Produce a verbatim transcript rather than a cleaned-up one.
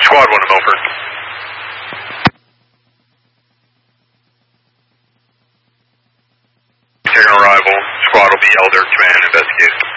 Squad one to Milford. Taking arrival. Squad will be Elder. Command investigate.